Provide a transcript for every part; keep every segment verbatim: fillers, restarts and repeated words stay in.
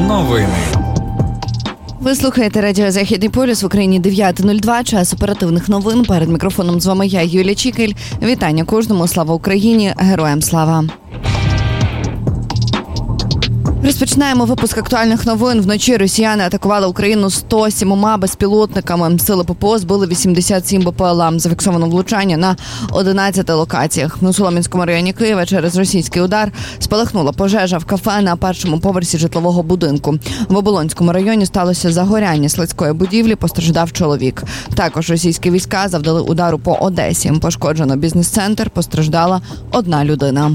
Новини. Ви слухаєте радіо «Західний полюс», в Україні дев'ята нуль два, час оперативних новин. Перед мікрофоном з вами я, Юлія Чікель. Вітання кожному, слава Україні, героям слава. Розпочинаємо випуск актуальних новин. Вночі росіяни атакували Україну сто сімома безпілотниками. Сили ППО збили вісімдесят сім БПЛА. Зафіксовано влучання на одинадцяти локаціях. У Солом'янському районі Києва через російський удар спалахнула пожежа в кафе на першому поверсі житлового будинку. В Оболонському районі сталося загоряння складської будівлі, постраждав чоловік. Також російські війська завдали удару по Одесі. Пошкоджено бізнес-центр, постраждала одна людина.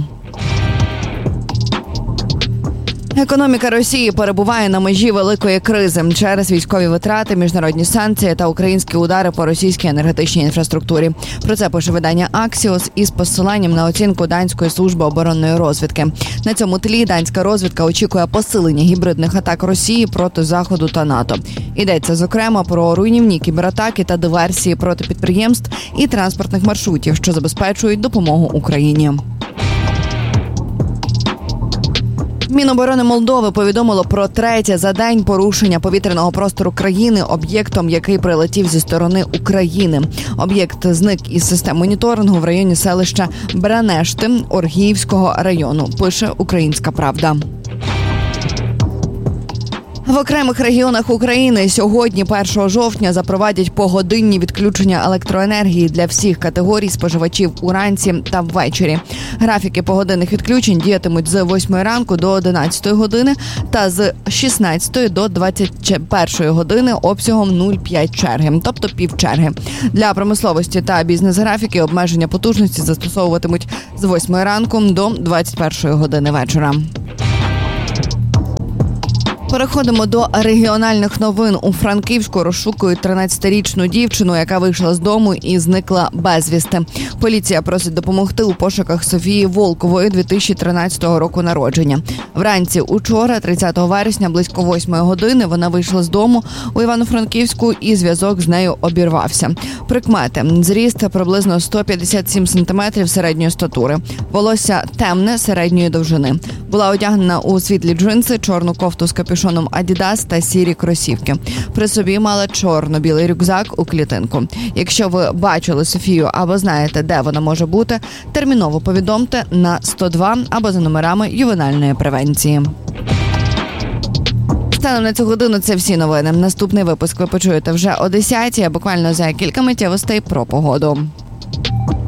Економіка Росії перебуває на межі великої кризи через військові витрати, міжнародні санкції та українські удари по російській енергетичній інфраструктурі. Про це пише видання «Аксіос» із посиланням на оцінку Данської служби оборонної розвідки. На цьому тлі данська розвідка очікує посилення гібридних атак Росії проти Заходу та НАТО. Йдеться, зокрема, про руйнівні кібератаки та диверсії проти підприємств і транспортних маршрутів, що забезпечують допомогу Україні. Міноборони Молдови повідомило про третє за день порушення повітряного простору країни об'єктом, який прилетів зі сторони України. Об'єкт зник із систем моніторингу в районі селища Бранешти Оргіївського району, пише «Українська правда». В окремих регіонах України сьогодні, першого жовтня, запровадять погодинні відключення електроенергії для всіх категорій споживачів уранці та ввечері. Графіки погодинних відключень діятимуть з восьмої ранку до одинадцятої години та з шістнадцятої до двадцять першої години обсягом нуль цілих п'ять черги, тобто півчерги. Для промисловості та бізнес-графіки обмеження потужності застосовуватимуть з восьмої ранку до двадцять першої години вечора. Переходимо до регіональних новин. У Франківську розшукують тринадцятирічну дівчину, яка вийшла з дому і зникла безвісти. Поліція просить допомогти у пошуках Софії Волкової, дві тисячі тринадцятого року народження. Вранці учора, тридцятого вересня, близько восьмої години, вона вийшла з дому у Івано-Франківську і зв'язок з нею обірвався. Прикмети: зріст приблизно сто п'ятдесят сім сантиметрів середньої статури. Волосся темне середньої довжини. Була одягнена у світлі джинси, чорну кофту з капюшоном Адідас та сірі кросівки. При собі мала чорно-білий рюкзак у клітинку. Якщо ви бачили Софію або знаєте, де вона може бути, терміново повідомте на сто два або за номерами ювенальної превенції. Станом на цю годину це всі новини. Наступний випуск ви почуєте вже о десятій, а буквально за кілька миттєвостей про погоду.